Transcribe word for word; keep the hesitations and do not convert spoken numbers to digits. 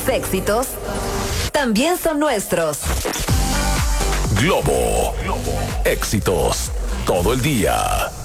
éxitos también son nuestros. Globo. Éxitos todo el día.